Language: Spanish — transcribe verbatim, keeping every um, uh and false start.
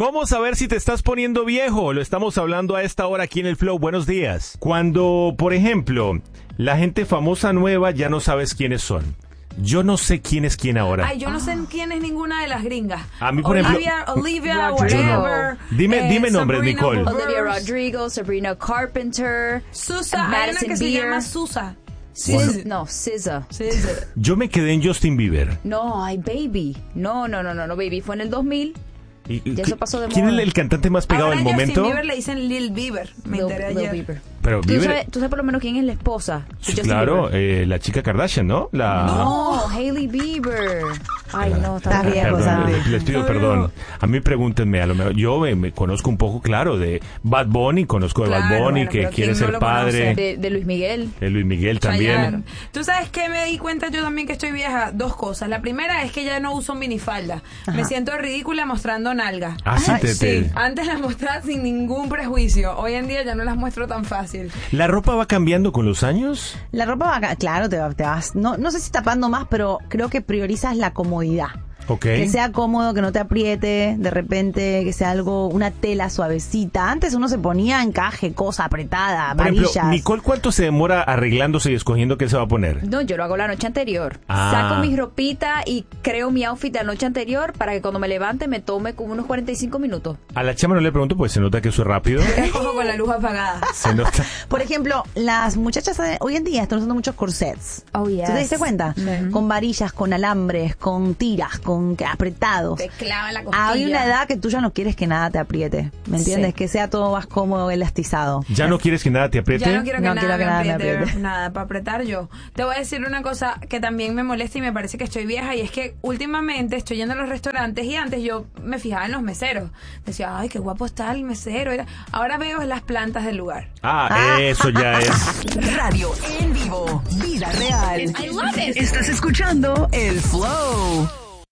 ¿Cómo saber si te estás poniendo viejo? Lo estamos hablando a esta hora aquí en el Flow. Buenos días. Cuando, por ejemplo, la gente famosa nueva ya no sabes quiénes son. Yo no sé quién es quién ahora. Ay, yo no sé quién es ninguna de las gringas. A mí, por Olivia, ejemplo... Olivia, Rodrigo. whatever. Dime, eh, dime nombres, Sabrina Nicole. Burns. Olivia Rodrigo, Sabrina Carpenter, Susa, hay una Madison que se Beer. llama Susa. Sis- no, S Z A. SZA. Yo me quedé en Justin Bieber. No, ay, Baby. No, no, no, no, no, Baby. Fue en el dos mil. Y- y- Ya eso pasó de ¿Quién moda. es el cantante más pegado Ahora del a Justin momento? Bieber le dicen Lil Bieber. Me Lil- enteré Lil ayer. Bieber. Pero ¿Tú Bieber... sabes, tú sabes por lo menos quién es la esposa de Justin Claro, Bieber? eh, la chica Kardashian, ¿no? La... No, Hailey Bieber. Ay, no, está Estás bien. viejo, Perdón, Sandy. les, les pido Está perdón. viejo. A mí pregúntenme, a lo mejor yo me, me conozco un poco, claro, de Bad Bunny, conozco de Bad Claro, Bunny, bueno, que pero quiere ¿quién no ser lo padre, conoce? De, de Luis Miguel. de Luis Miguel también. Chayanne. Tú sabes que me di cuenta yo también que estoy vieja. Dos cosas. La primera es que ya no uso minifalda. Me siento ridícula mostrando nalga. Ah, sí, te, te- Sí, antes las mostraba sin ningún prejuicio. Hoy en día ya no las muestro tan fácil. ¿La ropa va cambiando con los años? La ropa va, ca- claro, te, va- te vas, no, no sé si tapando más, pero creo que priorizas la comodidad. Ok. Que sea cómodo, que no te apriete, de repente, que sea algo, una tela suavecita. Antes uno se ponía encaje, cosa apretada, Por ejemplo, amarillas. Nicole, ¿cuánto se demora arreglándose y escogiendo qué se va a poner? No, yo lo hago la noche anterior. Ah. Saco mi ropita y creo mi outfit de la noche anterior para que cuando me levante me tome como unos cuarenta y cinco minutos. A la chama no le pregunto, pues se nota que eso es rápido. Las cojo con la luz apagada. Se nota. Por ejemplo, las muchachas de hoy en día están usando muchos corsets. Oh, yes. ¿Tú te diste cuenta? Con varillas, con alambres, con tiras, con que- apretados. Te clava la costilla. Hay una edad que tú ya no quieres que nada te apriete, ¿me entiendes? Sí. Que sea todo más cómodo, elastizado. ¿Ya no quieres que nada te apriete? Ya no quiero que, No nada, quiero que me nada me apriete, apriete. nada, para apretar yo. Te voy a decir una cosa que también me molesta y me parece que estoy vieja, y es que últimamente estoy yendo a los restaurantes y antes yo me fijaba en los meseros. Decía, ay, qué guapo está el mesero. Era- Ahora veo las plantas del lugar. Ah, eso ya es. Radio en vivo. Vida real. I love it. Estás escuchando El Flow.